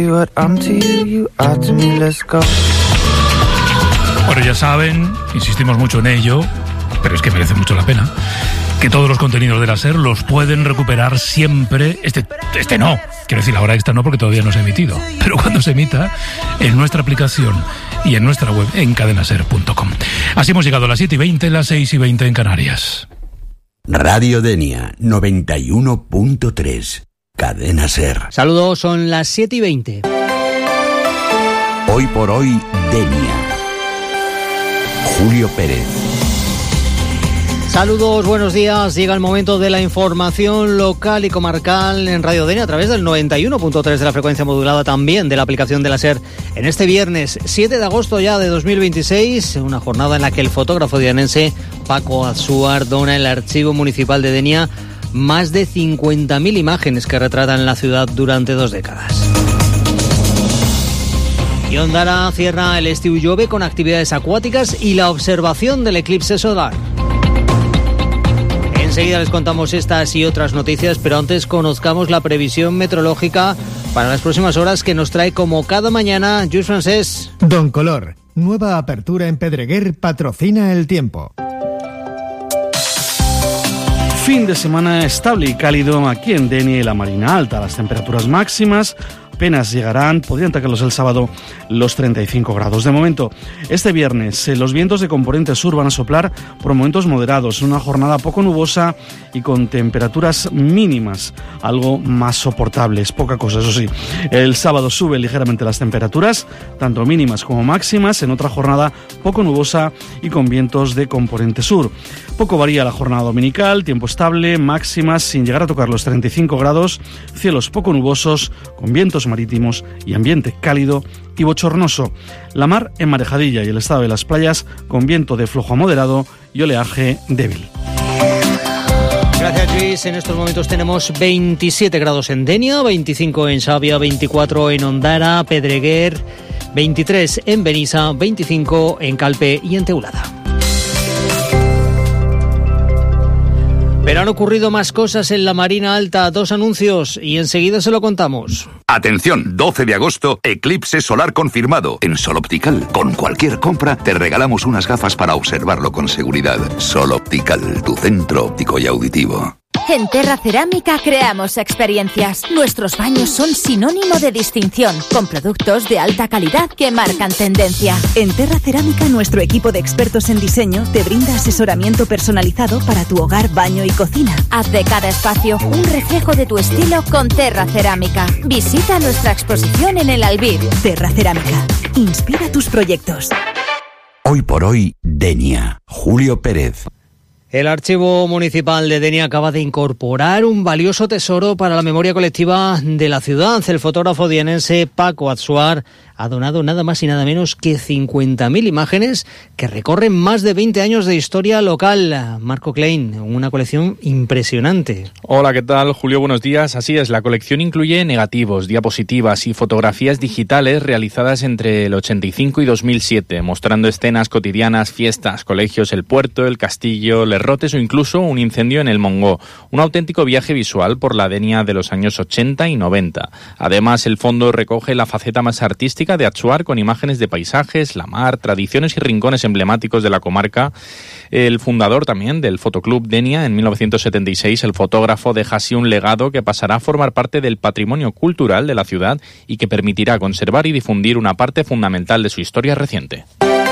Bueno, ya saben, insistimos mucho en ello, pero es que merece mucho la pena, que todos los contenidos de la SER los pueden recuperar siempre. Este no, quiero decir, la hora extra no, porque todavía no se ha emitido, pero cuando se emita, en nuestra aplicación y en nuestra web, en cadenaser.com. Así hemos llegado a las 7:20, las 6:20 en Canarias. Radio Denia 91.3, Cadena Ser. Saludos, son las 7:20. Hoy por hoy, Denia. Julio Pérez. Saludos, buenos días. Llega el momento de la información local y comarcal en Radio Denia a través del 91.3 de la frecuencia modulada, también de la aplicación de la SER. En este viernes 7 de agosto ya de 2026, una jornada en la que el fotógrafo dianense Paco Atsuar dona al Archivo Municipal de Denia más de 50.000 imágenes que retratan la ciudad durante 2 décadas. Y Ondara cierra el estiu jove con actividades acuáticas y la observación del eclipse solar. Enseguida les contamos estas y otras noticias, pero antes conozcamos la previsión meteorológica para las próximas horas que nos trae como cada mañana Lluís Francés. Don Color, nueva apertura en Pedreguer, patrocina el tiempo. Fin de semana estable y cálido aquí en Denia y la Marina Alta. Las temperaturas máximas apenas llegarán, podrían tocarlos el sábado, los 35 grados. De momento, este viernes, los vientos de componente sur van a soplar por momentos moderados, una jornada poco nubosa y con temperaturas mínimas, algo más soportables, poca cosa, eso sí. El sábado suben ligeramente las temperaturas, tanto mínimas como máximas, en otra jornada poco nubosa y con vientos de componente sur. Poco varía la jornada dominical, tiempo estable, máximas sin llegar a tocar los 35 grados, cielos poco nubosos, con vientos marítimos y ambiente cálido y bochornoso. La mar en marejadilla y el estado de las playas con viento de flojo a moderado y oleaje débil. Gracias, Luis. En estos momentos tenemos 27 grados en Denia, 25 en Xàbia, 24 en Ondara, Pedreguer, 23 en Benissa, 25 en Calpe y en Teulada. Pero han ocurrido más cosas en la Marina Alta, 2 anuncios y enseguida se lo contamos. Atención, 12 de agosto, eclipse solar confirmado. En Sol Optical, con cualquier compra, te regalamos unas gafas para observarlo con seguridad. Sol Optical, tu centro óptico y auditivo. En Terra Cerámica creamos experiencias. Nuestros baños son sinónimo de distinción, con productos de alta calidad que marcan tendencia. En Terra Cerámica, nuestro equipo de expertos en diseño te brinda asesoramiento personalizado para tu hogar, baño y cocina. Haz de cada espacio un reflejo de tu estilo con Terra Cerámica. Visita nuestra exposición en el Albir. Terra Cerámica, inspira tus proyectos. Hoy por hoy, Denia. Julio Pérez. El Archivo Municipal de Denia acaba de incorporar un valioso tesoro para la memoria colectiva de la ciudad. El fotógrafo dianense Paco Atsuar ha donado nada más y nada menos que 50.000 imágenes que recorren más de 20 años de historia local. Marco Klein, una colección impresionante. Hola, ¿qué tal, Julio? Buenos días. Así es, la colección incluye negativos, diapositivas y fotografías digitales realizadas entre el 85 y 2007, mostrando escenas cotidianas, fiestas, colegios, el puerto, el castillo, Lerrotes o incluso un incendio en el Mongó. Un auténtico viaje visual por la Denia de los años 80 y 90. Además, el fondo recoge la faceta más artística de Atsuar con imágenes de paisajes, la mar, tradiciones y rincones emblemáticos de la comarca. El fundador también del Fotoclub Denia en 1976, el fotógrafo deja así un legado que pasará a formar parte del patrimonio cultural de la ciudad y que permitirá conservar y difundir una parte fundamental de su historia reciente.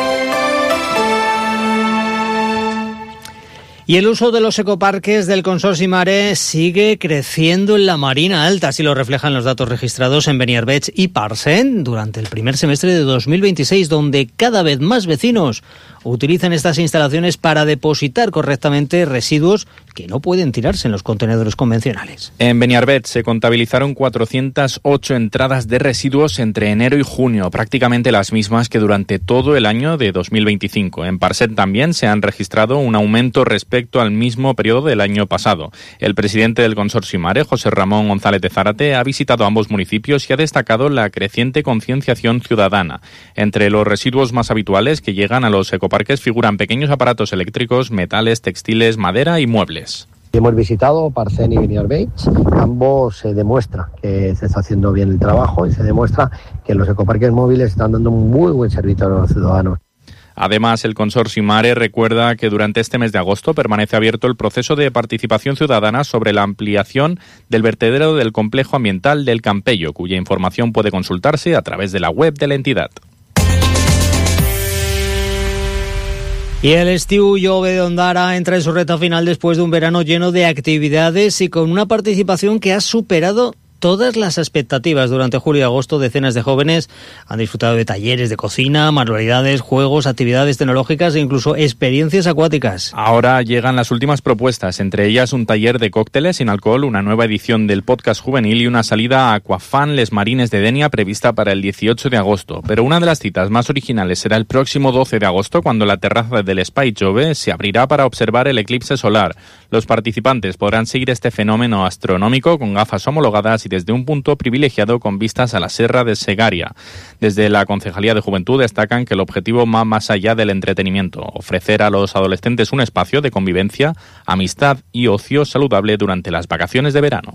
Y el uso de los ecoparques del Consorci Mare sigue creciendo en la Marina Alta, así lo reflejan los datos registrados en Beniarbeig y Parcent durante el primer semestre de 2026, donde cada vez más vecinos utilizan estas instalaciones para depositar correctamente residuos que no pueden tirarse en los contenedores convencionales. En Beniarbeig se contabilizaron 408 entradas de residuos entre enero y junio, prácticamente las mismas que durante todo el año de 2025. En Parcent también se han registrado un aumento respecto al mismo periodo del año pasado. El presidente del Consorci Mare, José Ramón González de Zárate, ha visitado ambos municipios y ha destacado la creciente concienciación ciudadana. Entre los residuos más habituales que llegan a los ecoparques figuran pequeños aparatos eléctricos, metales, textiles, madera y muebles. Hemos visitado Parcén y Vineyard Beach. Ambos se demuestra que se está haciendo bien el trabajo y se demuestra que los ecoparques móviles están dando un muy buen servicio a los ciudadanos. Además, el consorcio Mare recuerda que durante este mes de agosto permanece abierto el proceso de participación ciudadana sobre la ampliación del vertedero del complejo ambiental del Campello, cuya información puede consultarse a través de la web de la entidad. Y el estiu Jove de Ondara entra en su recta final después de un verano lleno de actividades y con una participación que ha superado todas las expectativas. Durante julio y agosto, decenas de jóvenes han disfrutado de talleres de cocina, manualidades, juegos, actividades tecnológicas e incluso experiencias acuáticas. Ahora llegan las últimas propuestas, entre ellas un taller de cócteles sin alcohol, una nueva edición del podcast juvenil y una salida a Aquafan Les Marines de Denia prevista para el 18 de agosto. Pero una de las citas más originales será el próximo 12 de agosto, cuando la terraza del Espai Jove se abrirá para observar el eclipse solar. Los participantes podrán seguir este fenómeno astronómico con gafas homologadas y desde un punto privilegiado con vistas a la Serra de Segaria. Desde la Concejalía de Juventud destacan que el objetivo va más allá del entretenimiento, ofrecer a los adolescentes un espacio de convivencia, amistad y ocio saludable durante las vacaciones de verano.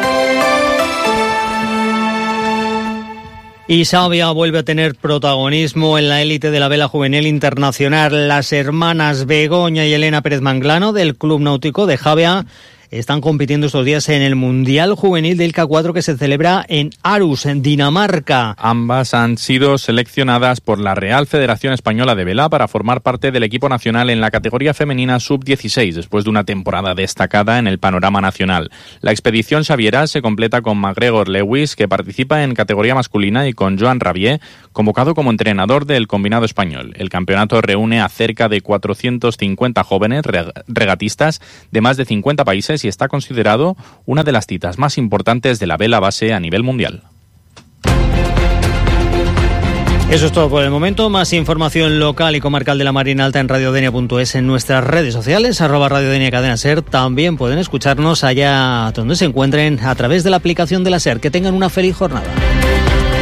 Y Xàbia vuelve a tener protagonismo en la élite de la vela juvenil internacional. Las hermanas Begoña y Elena Pérez Manglano del Club Náutico de Xàbia están compitiendo estos días en el Mundial Juvenil del K4 que se celebra en Aarhus, en Dinamarca. Ambas han sido seleccionadas por la Real Federación Española de Vela para formar parte del equipo nacional en la categoría femenina sub-16, después de una temporada destacada en el panorama nacional. La expedición xaviera se completa con McGregor Lewis, que participa en categoría masculina, y con Joan Rabier, convocado como entrenador del combinado español. El campeonato reúne a cerca de 450 jóvenes regatistas de más de 50 países y está considerado una de las citas más importantes de la vela base a nivel mundial. Eso es todo por el momento. Más información local y comarcal de la Marina Alta en radiodenia.es, en nuestras redes sociales, @radiodenia Cadena Ser. También pueden escucharnos allá donde se encuentren a través de la aplicación de la SER. Que tengan una feliz jornada.